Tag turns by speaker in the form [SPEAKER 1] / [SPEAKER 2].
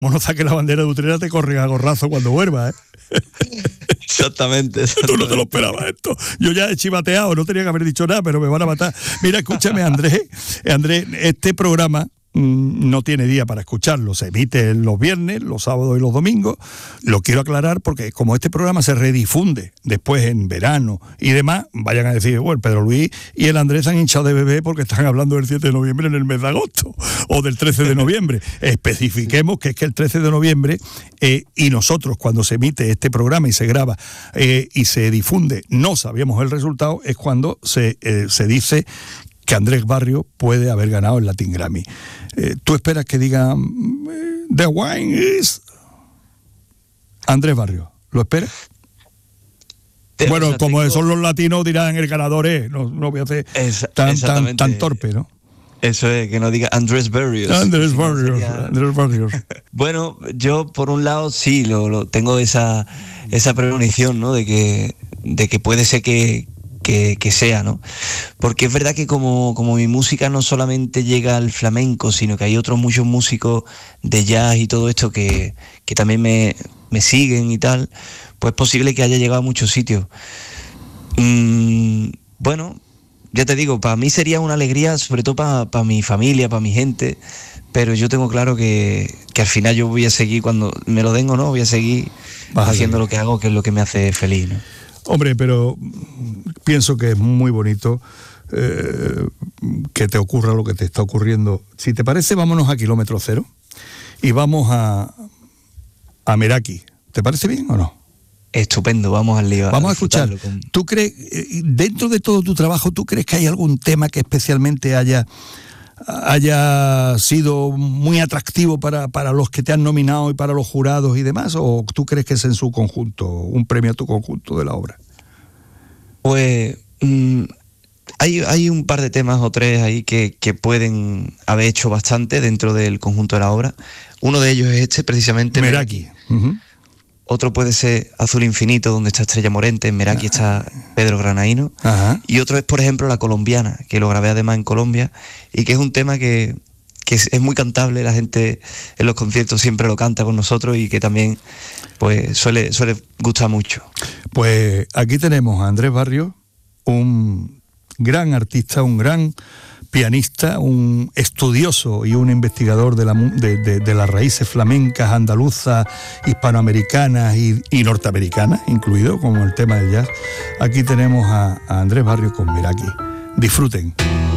[SPEAKER 1] no saques la bandera de Utrera, te corren a gorrazo cuando vuelvas,
[SPEAKER 2] Exactamente.
[SPEAKER 1] Tú no te lo esperabas esto. Yo ya he chivateado, no tenía que haber dicho nada, pero me van a matar. Mira, escúchame, Andrés, este programa no tiene día para escucharlo, se emite los viernes, los sábados y los domingos. Lo quiero aclarar porque como este programa se redifunde después en verano y demás, vayan a decir, bueno, Pedro Luis y el Andrés han hinchado de bebé porque están hablando del 7 de noviembre en el mes de agosto o del 13 de noviembre. Especifiquemos que es que el 13 de noviembre y nosotros cuando se emite este programa y se graba y se difunde, no sabíamos el resultado, es cuando se dice que Andrés Barrio puede haber ganado el Latin Grammy. ¿Tú esperas que diga The Wine is Andrés Barrio? ¿Lo esperas? Bueno, o sea, como son los latinos dirán el ganador es, no voy a hacer tan torpe, ¿no?
[SPEAKER 2] Eso es, que no diga Andrés Barrios.
[SPEAKER 1] Andrés Barrios.
[SPEAKER 2] Bueno, yo por un lado sí, lo tengo esa premonición, ¿no? De que puede ser que sea, ¿no? Porque es verdad que como mi música no solamente llega al flamenco, sino que hay otros muchos músicos de jazz y todo esto que también me siguen y tal, pues es posible que haya llegado a muchos sitios. Bueno, ya te digo, para mí sería una alegría, sobre todo para mi familia, para mi gente, pero yo tengo claro que al final yo voy a seguir, cuando me lo den o no, voy a seguir haciendo lo que hago, que es lo que me hace feliz, ¿no?
[SPEAKER 1] Hombre, pero pienso que es muy bonito que te ocurra lo que te está ocurriendo. Si te parece, vámonos a kilómetro cero y vamos a Meraki. ¿Te parece bien o no?
[SPEAKER 2] Estupendo, vamos al lío.
[SPEAKER 1] Vamos a escuchar. ¿Tú crees, dentro de todo tu trabajo, tú crees que hay algún tema que especialmente haya sido muy atractivo para los que te han nominado y para los jurados y demás? ¿O tú crees que es en su conjunto, un premio a tu conjunto de la obra?
[SPEAKER 2] Pues hay un par de temas o tres ahí que pueden haber hecho bastante dentro del conjunto de la obra. Uno de ellos es este, precisamente
[SPEAKER 1] Meraki. Uh-huh.
[SPEAKER 2] Otro puede ser Azul Infinito, donde está Estrella Morente. En Meraki está Pedro Granaíno.
[SPEAKER 1] Ajá.
[SPEAKER 2] Y otro es, por ejemplo, La Colombiana, que lo grabé además en Colombia, y que es un tema que es muy cantable. La gente en los conciertos siempre lo canta con nosotros y que también pues suele gustar mucho.
[SPEAKER 1] Pues aquí tenemos a Andrés Barrio, un gran artista, un gran pianista, un estudioso y un investigador de las raíces flamencas, andaluzas, hispanoamericanas y norteamericanas, incluido como el tema del jazz. Aquí tenemos a Andrés Barrio con Meraki. Disfruten.